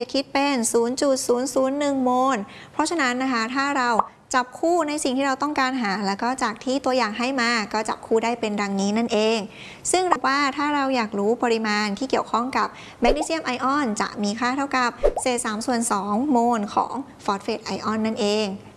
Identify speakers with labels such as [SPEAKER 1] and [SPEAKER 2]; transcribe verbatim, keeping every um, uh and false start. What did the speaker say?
[SPEAKER 1] คิดเป็น ศูนย์จุดศูนย์ศูนย์หนึ่ง โมลเพราะฉะนั้นนะคะถ้าเราจับคู่ในสิ่งที่เราต้องการหาแล้วก็จากที่ตัวอย่างให้มาก็จับคู่ได้เป็นดังนี้นั่นเองซึ่งว่าถ้าเราอยากรู้ปริมาณที่เกี่ยวข้องกับแมกนีเซียมไอออนจะมีค่าเท่ากับเศษสามส่วนสองโมลของฟอสเฟตไอออนนั่นเอง